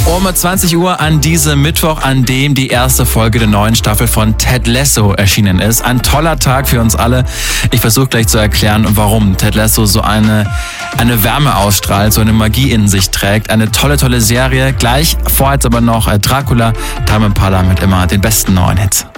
Um 20 Uhr an diesem Mittwoch, an dem die erste Folge der neuen Staffel von Ted Lasso erschienen ist. Ein toller Tag für uns alle. Ich versuche gleich zu erklären, warum Ted Lasso so eine Wärme ausstrahlt, so eine Magie in sich trägt. Eine tolle Serie. Gleich, vorher jetzt aber noch Dracula, Tame Impala mit immer den besten neuen Hits.